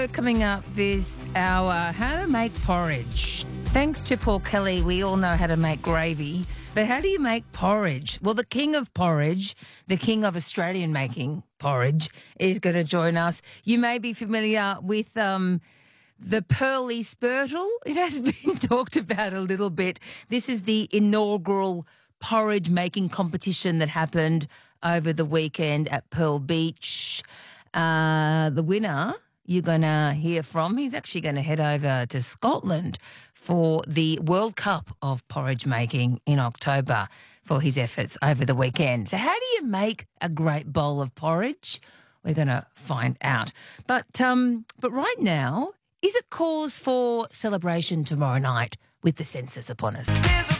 So, coming up this hour, how to make porridge. Thanks to Paul Kelly, we all know how to make gravy. But how do you make porridge? Well, the king of porridge, the king of Australian making porridge, is going to join us. You may be familiar with the pearly spurtle. It has been talked about a little bit. This is the inaugural porridge making competition that happened over the weekend at Pearl Beach. The winner you're going to hear from, he's actually going to head over to Scotland for the World Cup of porridge making in October for his efforts over the weekend. So how do you make a great bowl of porridge? We're going to find out. But right now, is it cause for celebration tomorrow night with the census upon us?